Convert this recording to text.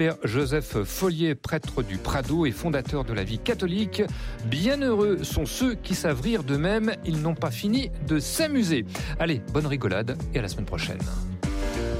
Père Joseph Follier, prêtre du Prado et fondateur de la vie catholique. Bienheureux sont ceux qui savent rire d'eux-mêmes, ils n'ont pas fini de s'amuser. Allez, bonne rigolade et à la semaine prochaine.